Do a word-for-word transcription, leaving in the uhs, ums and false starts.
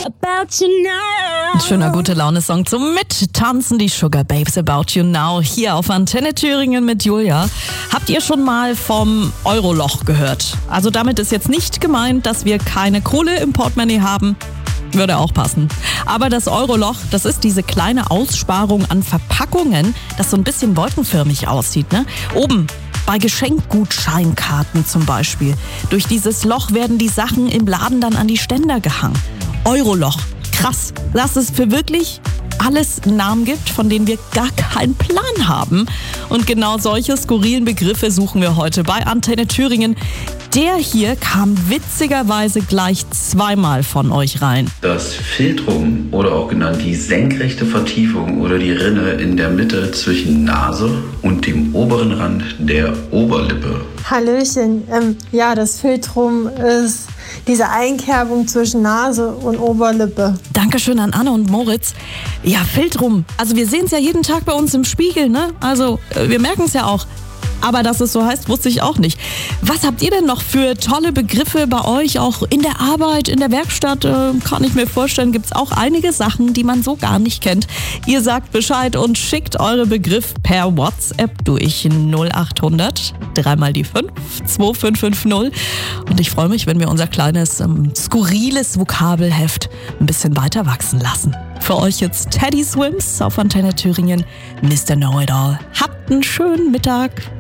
About You Now. Ein schöner Gute-Laune-Song zum Mittanzen, die Sugar Babes, About You Now, hier auf Antenne Thüringen mit Julia. Habt ihr schon mal vom Euroloch gehört? Also damit ist jetzt nicht gemeint, dass wir keine Kohle im Portemonnaie haben. Würde auch passen. Aber das Euroloch, das ist diese kleine Aussparung an Verpackungen, das so ein bisschen wolkenförmig aussieht, ne? Oben bei Geschenkgutscheinkarten zum Beispiel. Durch dieses Loch werden die Sachen im Laden dann an die Ständer gehangen. Euroloch. Krass, dass es für wirklich alles Namen gibt, von denen wir gar keinen Plan haben. Und genau solche skurrilen Begriffe suchen wir heute bei Antenne Thüringen. Der hier kam witzigerweise gleich zweimal von euch rein. Das Philtrum oder auch genannt die senkrechte Vertiefung oder die Rinne in der Mitte zwischen Nase und dem oberen Rand der Oberlippe. Hallöchen, ähm, ja, das Philtrum ist diese Einkerbung zwischen Nase und Oberlippe. Dankeschön an Anne und Moritz. Ja, Philtrum. Also wir sehen es ja jeden Tag bei uns im Spiegel, ne? Also wir merken es ja auch. Aber dass es so heißt, wusste ich auch nicht. Was habt ihr denn noch für tolle Begriffe bei euch? Auch in der Arbeit, in der Werkstatt, äh, kann ich mir vorstellen, gibt es auch einige Sachen, die man so gar nicht kennt. Ihr sagt Bescheid und schickt eure Begriffe per WhatsApp durch null acht hundert, dreimal die fünf, zwei fünf fünf null. Und ich freue mich, wenn wir unser kleines, ähm, skurriles Vokabelheft ein bisschen weiter wachsen lassen. Für euch jetzt Teddy Swims auf Antenne Thüringen, Mister Know-It-All. Habt einen schönen Mittag.